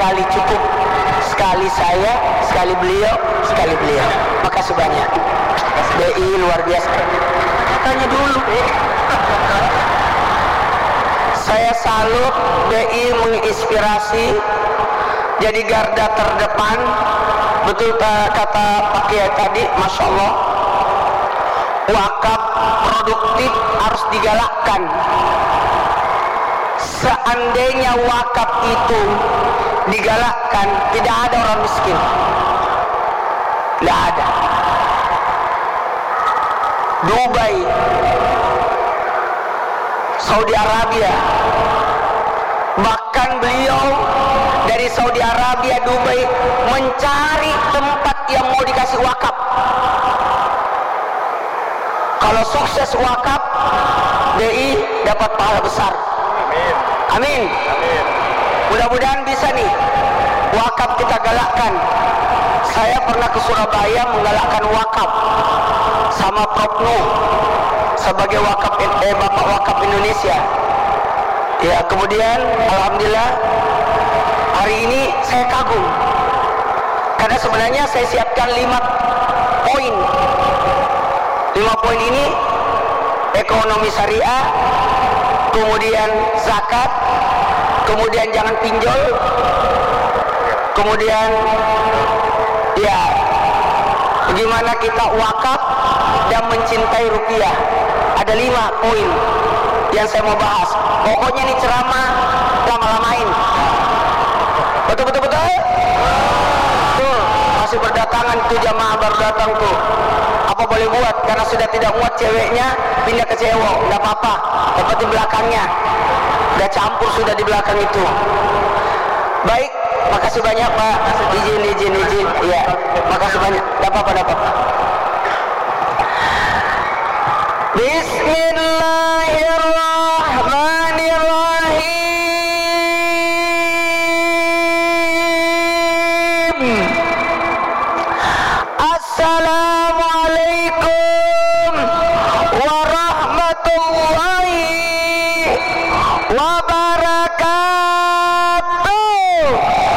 sekali cukup, sekali saya, sekali beliau, sekali beliau. Makasih banyak. BI luar biasa. Tanya dulu. Saya salut, BI menginspirasi, jadi garda terdepan. Betul kata Pak Kiai tadi, Masya Allah. Wakaf produktif harus digalakkan. Seandainya wakaf itu digalakkan, tidak ada orang miskin. Tidak ada. Dubai, Saudi Arabia, bahkan beliau dari Saudi Arabia, Dubai mencari tempat yang mau dikasih wakaf. Kalau sukses wakaf, BI dapat pahala besar. Amin. Amin. Amin. Mudah-mudahan bisa nih wakaf kita galakkan. Saya pernah ke Surabaya menggalakkan wakaf sama Prof Nuh sebagai wakaf Bapak Wakaf Indonesia. Ya, kemudian alhamdulillah hari ini saya kagum karena sebenarnya saya siapkan 5 poin. 5 poin ini: ekonomi syariah, kemudian zakat, kemudian jangan pinjol, kemudian ya bagaimana kita wakaf dan mencintai rupiah. Ada 5 poin yang saya mau bahas. Pokoknya ini ceramah lama-lamain. Betul. Tuh, masih berdatangan tuh jamaah baru datang tuh. Apa boleh buat? Karena sudah tidak muat ceweknya, pindah ke cewek. Enggak apa-apa, dapat di belakangnya. Udah campur sudah di belakang itu. Baik, makasih banyak Pak. Izin. Iya, makasih banyak. Enggak apa-apa. Bismillahirrahmanirrahim. Assalamualaikum warahmatullahi wabarakatuh.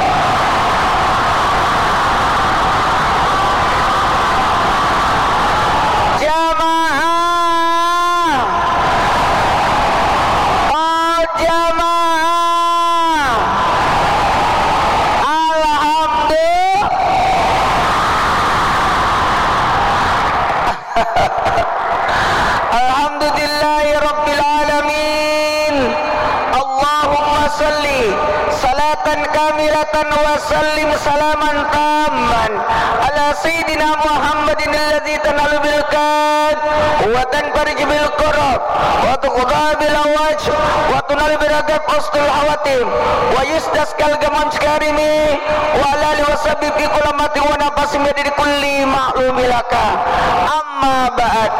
Alhamdulillahi Rabbil Alamin. Allahumma salli salatan kamilatan wa sallim salaman tamman ala Sayyidina Muhammadin alladhi tanalu bil kad wa tanfarij bil qurab wa tuqda bil wajh wa tunal bil ragab ustul hawatim wa yusdaskal gaman karimi wa ala li wasabbi fi kulamati wa nafasim di kulli ma'lumilaka. Amma ba'd.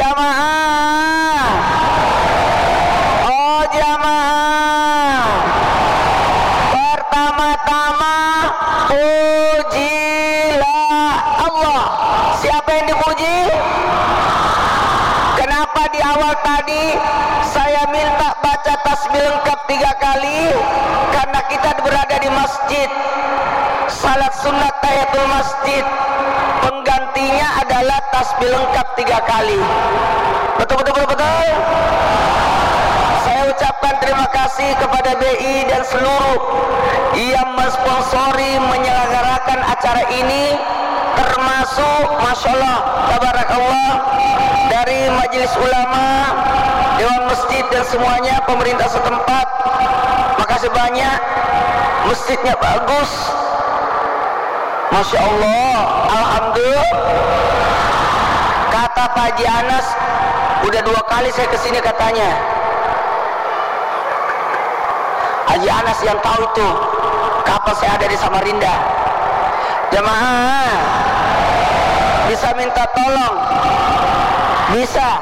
Jamaah, pertama-tama pujilah Allah. Siapa yang dipuji? Kenapa di awal tadi saya minta baca tasbih lengkap 3 kali? Karena kita berada di masjid, salat sunnat tahiyatul masjid, penggantinya adalah tasbih lengkap 3 kali. Betul. Saya ucapkan terima kasih kepada BI dan seluruh yang mensponsori menyelenggarakan acara ini, termasuk Masya Allah tabarakallah dari Majelis Ulama, Dewan Masjid dan semuanya, pemerintah setempat. Makasih banyak. Masjidnya bagus, Masya Allah, alhamdulillah. Kata Pak Haji Anas, udah 2 kali saya kesini katanya. Haji Anas yang tahu itu kapan saya ada di Samarinda. Jemaah bisa minta tolong, bisa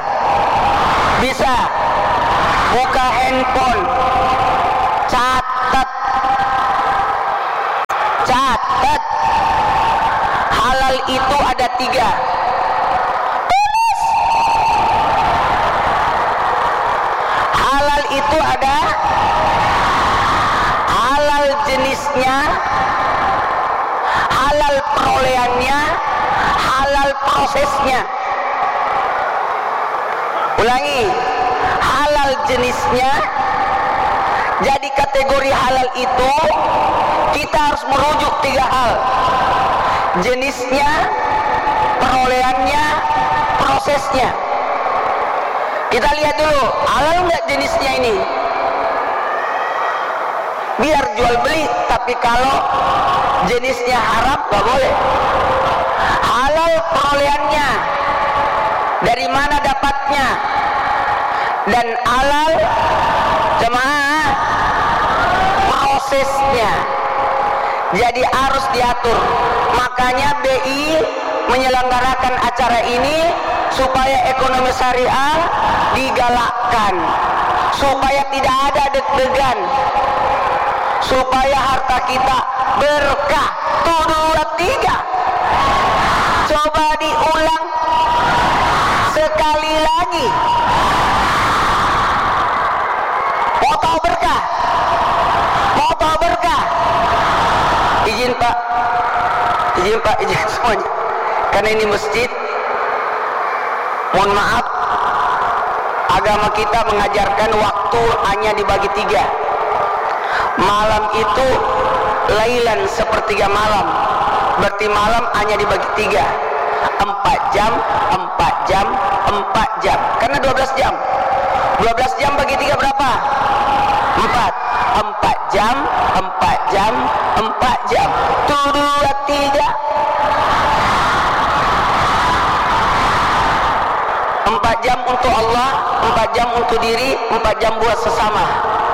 buka handphone, catat halal itu ada 3. Halal itu ada halal jenis jenisnya, halal perolehannya, halal prosesnya. Ulangi, halal jenisnya. Jadi kategori halal itu kita harus merujuk 3 hal: jenisnya, perolehannya, prosesnya. Kita lihat dulu, halal nggak jenisnya ini? Biar jual beli, tapi kalau jenisnya haram nggak boleh. Halal perolehannya, dari mana dapatnya, dan halal jemaah prosesnya. Jadi harus diatur. Makanya BI menyelenggarakan acara ini supaya ekonomi syariah digalakkan, supaya tidak ada deg-degan, supaya harta kita berkah. 1, 2, 3. Coba diulang sekali lagi. Mau tahu berkah? Mau tahu berkah? Izin Pak, izin semuanya. Karena ini masjid, mohon maaf, agama kita mengajarkan waktu hanya dibagi 3. Malam itu lailan, sepertiga malam. Berarti malam hanya dibagi 3. 4 jam, 4 jam, 4 jam. Karena 12 jam. 12 jam bagi 3 berapa? 4. 4 jam, 4 jam, 4 jam. 1, 2, 3. 4 jam untuk Allah, 4 jam untuk diri, 4 jam buat sesama.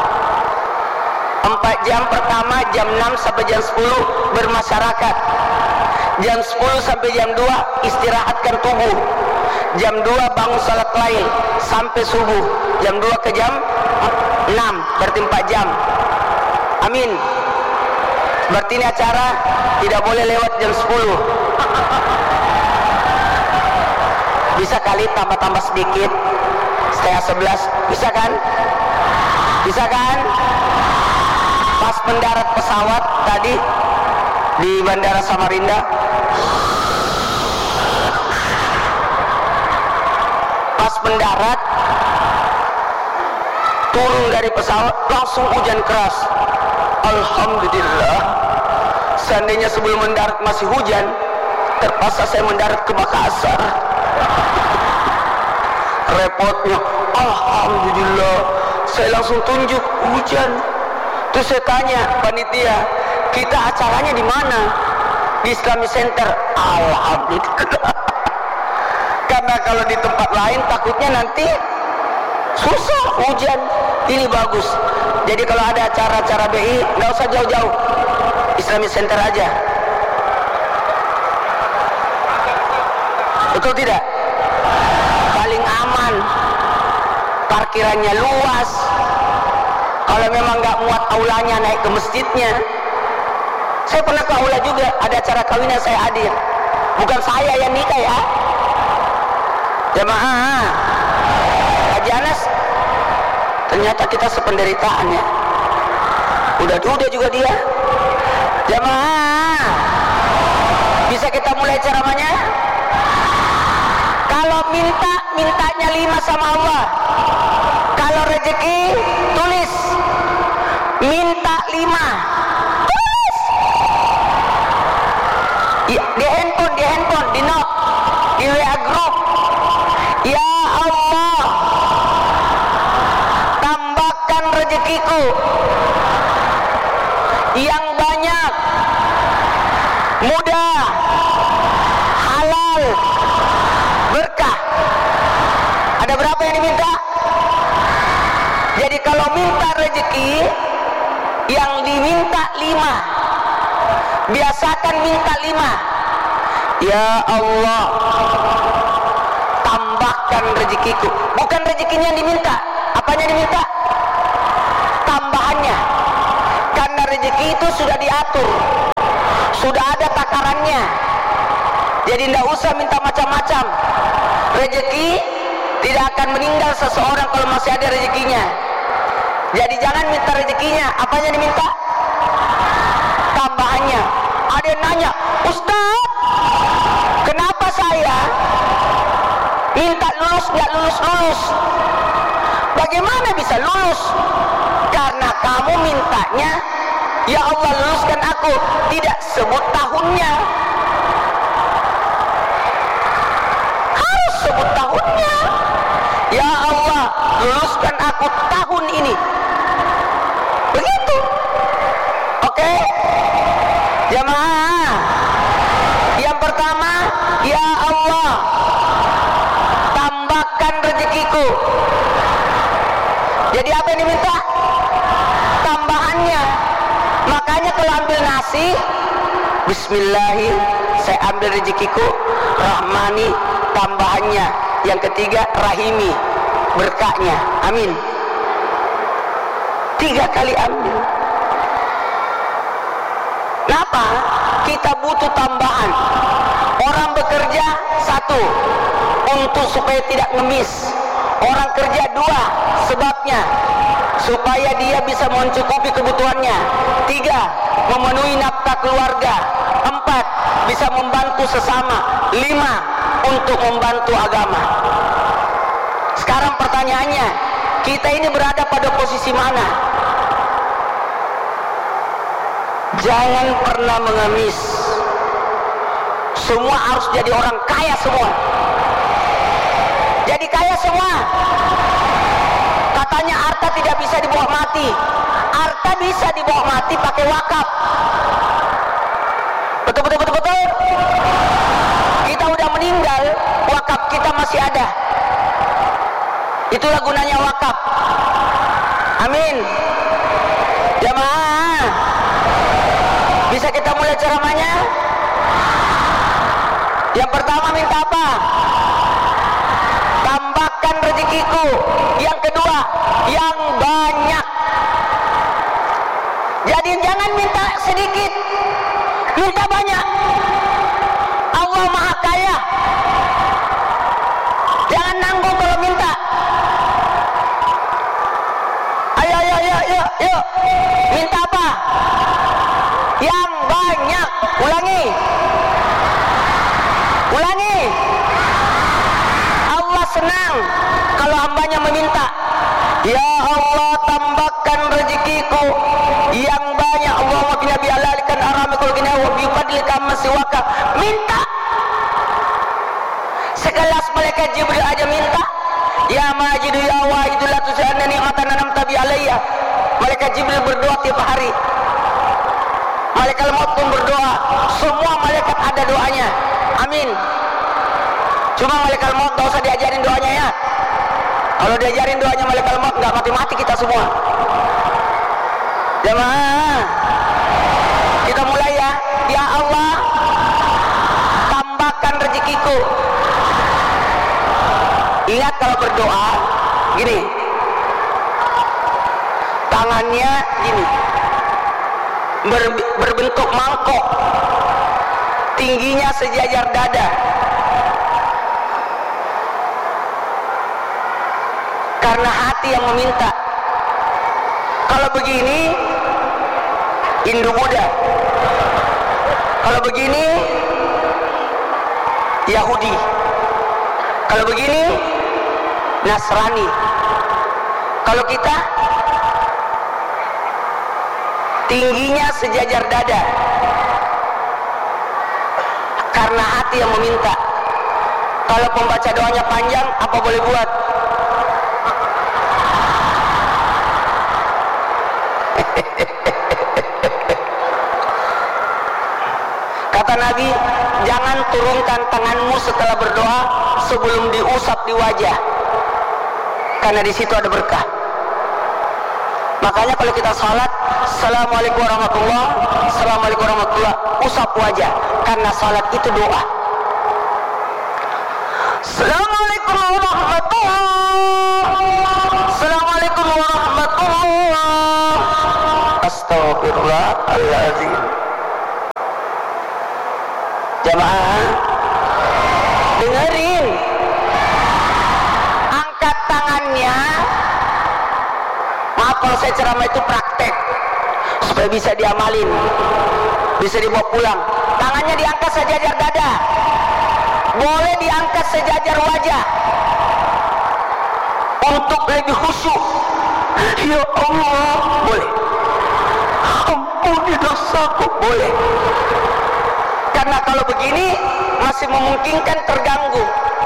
4 jam pertama jam 6 sampai jam 10 bermasyarakat. Jam 10 sampai jam 2 istirahatkan tubuh. Jam 2 bangun salat lail sampai subuh. Jam 2 ke jam 6 berarti 4 jam. Amin. Berarti ini acara tidak boleh lewat jam 10. Bisa kali tambah-tambah sedikit, setengah 11, bisa kan? Bisa kan? Pas mendarat pesawat tadi di Bandara Samarinda, pas mendarat turun dari pesawat langsung hujan keras. Alhamdulillah, seandainya sebelum mendarat masih hujan, terpaksa saya mendarat ke Makassar. Repotnya, alhamdulillah, saya langsung tunjuk hujan. Terus saya tanya panitia, kita acaranya di mana? Di Islamic Center. Alhamdulillah. Karena kalau di tempat lain takutnya nanti susah hujan. Ini bagus. Jadi kalau ada acara-acara BI, nggak usah jauh-jauh, Islamic Center aja. Betul tidak? Paling aman, parkirannya luas. Kalau memang nggak muat aulanya, naik ke masjidnya. Saya pernah ke aula juga, ada acara kawinan saya hadir. Bukan saya yang nikah ya, jemaah. Haji Anas, ternyata kita sependeritaan ya. Udah juga dia. Jemaah, bisa kita mulai ceramahnya? Kalau mintanya 5 sama Allah. Kalau rezeki tulis minta 5. Tulis. Ya, di handphone, di note, di WA group. Ya Allah, tambahkan rezekiku yang banyak, mudah, halal, berkah. Ada berapa yang diminta? Jadi kalau minta rezeki, yang diminta 5. Biasakan minta 5. Ya Allah, tambahkan rezekiku. Bukan rezekinya yang diminta. Apanya yang diminta? Tambahannya. Karena rezeki itu sudah diatur, sudah ada takarannya. Jadi tidak usah minta macam-macam. Rezeki tidak akan meninggal seseorang kalau masih ada rezekinya. Jadi jangan minta rezekinya. Apanya diminta? tambahannya. Ada yang nanya, Ustaz, kenapa saya minta lulus nggak lulus? Bagaimana bisa lulus? Karena kamu mintanya, ya Allah luluskan aku, tidak sebut tahunnya. Harus sebut tahunnya. Ya Allah luluskan aku tahun ini. Begitu. Oke? Jamaah. Yang pertama, ya Allah tambahkan rezekiku. Jadi apa yang diminta? Tambahannya. Makanya kalau ambil nasi, Bismillahi, saya ambil rezekiku, Rahmani, tambahannya. Yang ketiga, Rahimi, berkahnya. Amin. 3 kali ambil. Kenapa? Kita butuh tambahan. Orang bekerja 1 untuk supaya tidak ngemis. Orang kerja 2 sebabnya supaya dia bisa mencukupi kebutuhannya. 3 memenuhi nafkah keluarga. 4 bisa membantu sesama. 5 untuk membantu agama. Sekarang pertanyaannya, kita ini berada pada posisi mana? Jangan pernah mengemis. Semua harus jadi orang kaya semua. Jadi kaya semua. Katanya harta tidak bisa dibawa mati. Harta bisa dibawa mati pakai wakaf. Betul. Kita udah meninggal, wakaf kita masih ada. Itulah gunanya wakaf. Amin. Jamaah, bisa kita mulai ceramahnya? Yang pertama minta apa? Tambahkan rezekiku. Yang kedua, yang banyak. Jadi jangan minta sedikit, minta banyak. Allah Maha Kaya. Jangan nanggung kalau minta. Ayo, minta apa? Yang banyak. Ulangi. Allah senang kalau hambanya meminta. Ya Allah tambahkan rezekiku yang banyak. Allahumma qina bi halalikan haramikul qina wa bi fadlika masiwaka. Minta. Sekelas malaikat Jibril aja minta. Ya majidu ya wahidu la tusanna ni'matan an'amta bi alayya. Malaikat Jibril berdoa tiap hari. Malaikat maut pun berdoa. Semua malaikat ada doanya. Amin. Cuma malaikat maut gak usah diajarin doanya ya. Kalau diajarin doanya malaikat maut gak mati-mati kita semua. Jamaah, kita mulai ya. Ya Allah tambahkan rezekiku. Ingat kalau berdoa gini, tangannya gini, berbentuk mangkok, tingginya sejajar dada. Karena hati yang meminta. Kalau begini Hindu Buddha, kalau begini Yahudi, kalau begini Nasrani. Kalau kita tingginya sejajar dada. Karena hati yang meminta. Kalau pembaca doanya panjang, apa boleh buat? Kata Nabi, jangan turunkan tanganmu setelah berdoa sebelum diusap di wajah, karena di situ ada berkah. Makanya kalau kita salat, Assalamualaikum warahmatullahi, Assalamualaikum warahmatullahi, usap wajah, karena salat itu doa. Assalamualaikum warahmatullahi, Assalamualaikum warahmatullahi, Astagfirullahaladzim. Jamaah, dengerin. Angkat tangannya. Maaf kalau saya ceramah itu praktek supaya bisa diamalin. bisa dibawa pulang. Tangannya diangkat sejajar dada, boleh diangkat sejajar wajah untuk lebih khusyuk. Ya Allah, boleh. Ampuni dosaku, boleh. Karena kalau begini masih memungkinkan terganggu.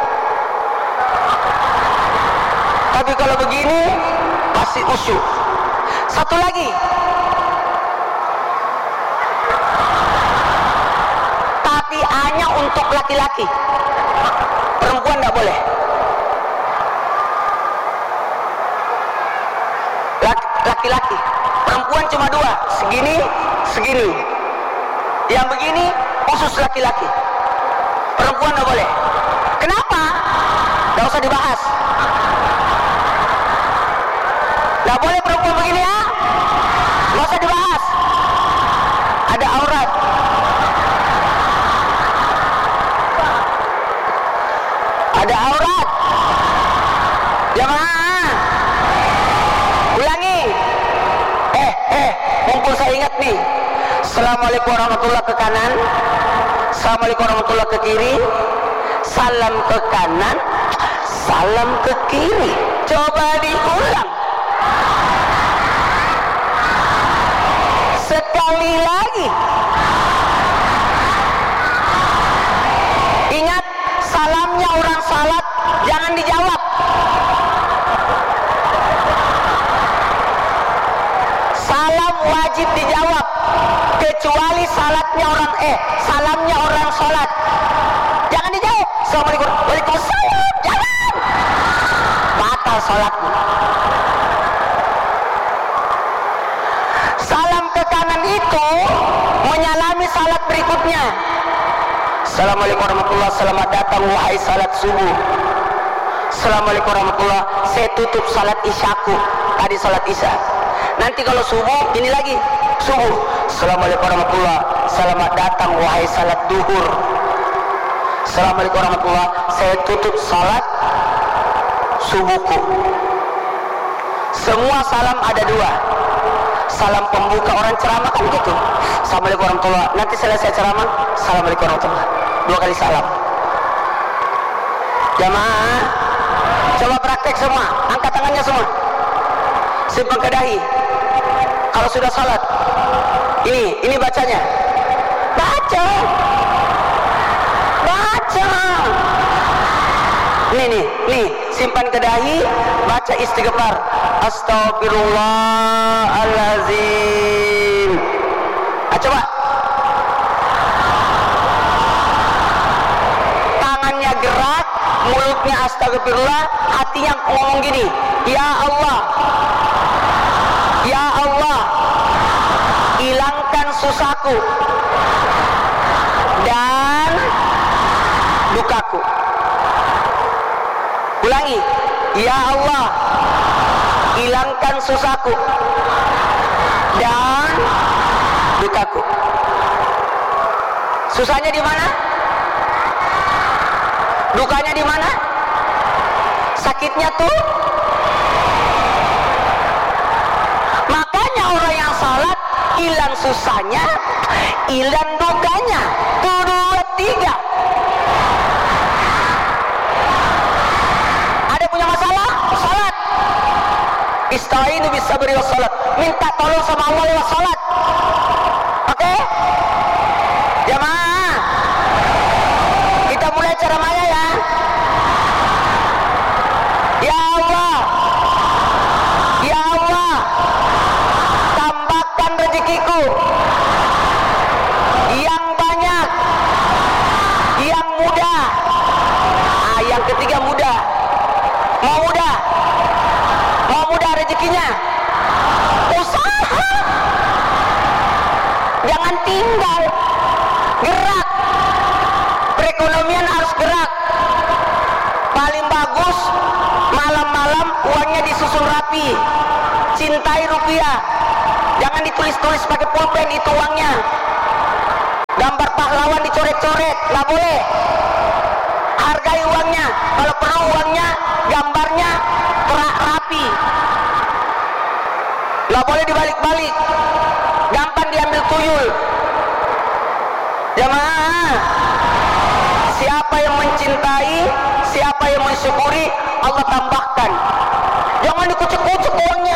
Tapi kalau begini masih khusyuk. Satu lagi, tapi hanya untuk laki-laki, perempuan tidak boleh. Laki-laki, perempuan cuma dua, segini, segini. Yang begini khusus laki-laki, perempuan tidak boleh. Kenapa? Tidak usah dibahas. Tidak boleh perempuan begini ya, tidak usah dibahas. Ada aurat. Ada aurat. Jamaah, ulangi. Mumpung saya ingat nih. Assalamualaikum warahmatullahi ke kanan, assalamualaikum warahmatullahi ke kiri, salam ke kanan, salam ke kiri. Coba diulang sekali lagi. Ingat, salamnya orang salat jangan dijawab. Salam wajib dijawab, kecuali salamnya orang salat. Jangan dijawab. Assalamualaikum, waalaikumsalam. Jangan. Batal salatnya. Salam ke kanan itu menyalami salat berikutnya. Assalamualaikum warahmatullahi, selamat datang wahai salat subuh. Assalamualaikum warahmatullahi, saya tutup salat isyaku. Tadi salat isya. Nanti kalau subuh, ini lagi subuh. Assalamualaikum warahmatullahi, selamat datang wahai salat duhur. Assalamualaikum warahmatullahi, saya tutup salat subuhku. Semua salam ada dua. Salam pembuka orang ceramah kan gitu. Assalamualaikum warahmatullahi. Nanti selesai ceramah, assalamualaikum warahmatullahi. 2 kali salam. Jamaah, coba praktek semua. Angkat tangannya semua. Simpan ke dahi. Kalau sudah salat, ini bacanya. Baca. Nih, simpan ke dahi, baca istighfar. Astagfirullahalazim. Coba. Tangannya gerak, mulutnya astagfirullah, hatinya ngomong gini. Ya Allah, ya Allah, hilangkan susahku dan dukaku. Ulangi. Ya Allah, hilangkan susahku dan dukaku. Susahnya di mana? Dukanya di mana? Sakitnya tuh. Makanya orang yang salat hilang susahnya, hilang dukanya. 2, 3. Ada punya masalah? Salat. Istainu bisabri was salat. Minta tolong sama Allah lewat salat. Oke? Jamaah, kita mulai ceramahnya ya. Ya Allah, ya Allah, tambahkan rezekiku yang banyak, yang mudah. Yang ketiga mudah. Mau mudah rezekinya. Usaha, jangan tinggal. Gerak. Perekonomian harus gerak. Paling bagus malam-malam uangnya disusun rapi. Cintai rupiah. Jangan ditulis-tulis pakai pulpen itu uangnya. Gambar pahlawan dicoret-coret, nggak boleh. Hargai uangnya. Kalau perlu uangnya, gambarnya rapi. Nggak boleh dibalik-balik. Gampang diambil tuyul. Jamaah, siapa yang mencintai, siapa yang mensyukuri, Allah tambahkan. Jangan dikucuk-kucuk uangnya.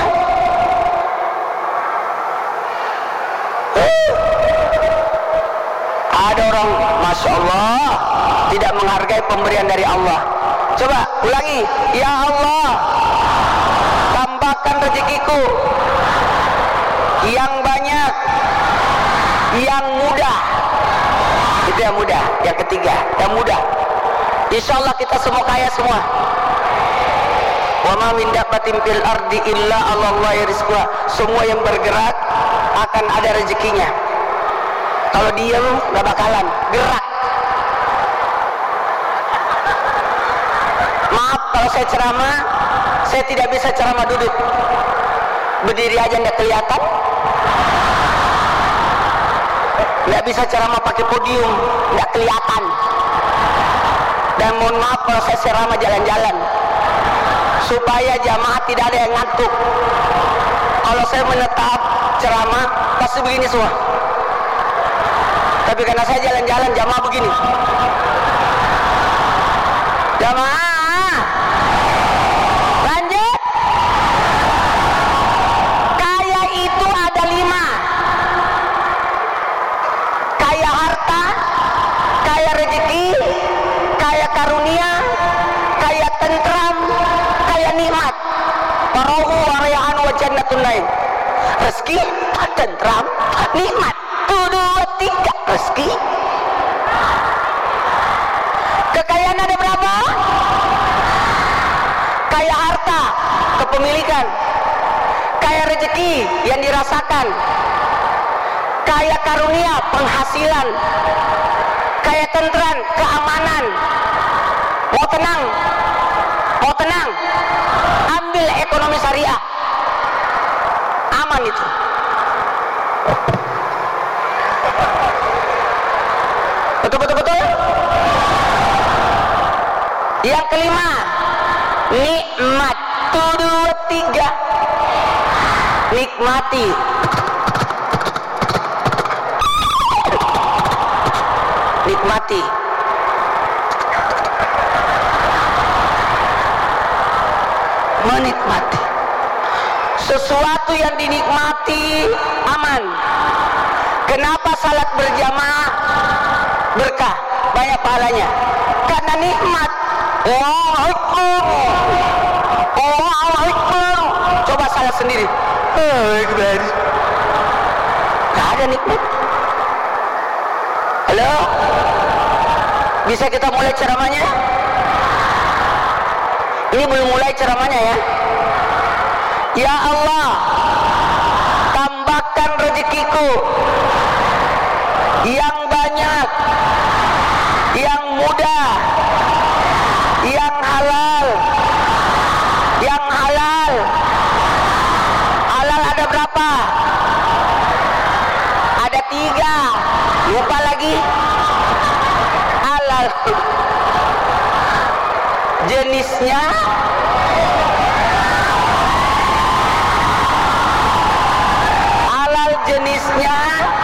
Ada orang, Masya Allah, tidak menghargai pemberian dari Allah. Coba ulangi, ya Allah, tambahkan rezekiku yang banyak, yang mudah. Itu yang mudah. Yang ketiga, yang mudah. Insya Allah kita semua kaya semua. Wa ma min dabbatin fil ardi illa 'alallahi rizquha. Semua yang bergerak akan ada rezekinya. Kalau diam nggak bakalan gerak. Maaf kalau saya ceramah, saya tidak bisa ceramah duduk. Berdiri aja nggak kelihatan. Nggak bisa ceramah pakai podium, nggak kelihatan. Dan mohon maaf kalau saya ceramah jalan-jalan, supaya jamaah tidak ada yang ngantuk. Kalau saya menetap ceramah pasti begini semua. Tapi karena saya jalan-jalan, jamaah begini. Jamaah, lanjut. Kaya itu ada 5. Kaya harta, kaya rezeki, kaya karunia, kaya tentram, kaya nikmat. Parahu warayaan wa jannatun naim. Rezeki, tentram, nikmat. 2, 3 rezeki. Kekayaan ada berapa? Kaya harta, kepemilikan. Kaya rezeki yang dirasakan. Kaya karunia, penghasilan. Kaya tentram, keamanan. Mau tenang? Mau tenang? Ambil ekonomi syariah. Aman itu. Betul-betul. Yang kelima, nikmat. 2, 3. Nikmati. Nikmati. Menikmati. Sesuatu yang dinikmati aman. Kenapa salat berjamaah berkah, banyak pahalanya? Karena nikmat. Allahu Akbar, Allahu Akbar. Coba salat sendiri, Akbar. Gak ada nikmat. Halo, bisa kita mulai ceramahnya? Ini belum mulai ceramahnya ya. Ya Allah, tambahkan rezekiku yang banyak, yang mudah, yang halal. Yang halal. Halal ada berapa? Ada 3. Lupa lagi. Halal jenisnya halal jenisnya